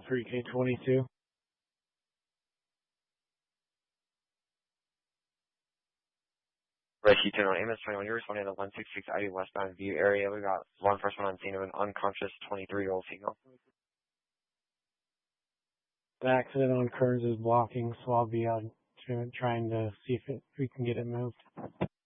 3K22. Rescue 10 on Amos 21. You're responding to the 166 ID westbound View area. We got law enforcement on scene of an unconscious 23-year-old female. The accident on Kearns is blocking, so I'll be out trying to see if we can get it moved.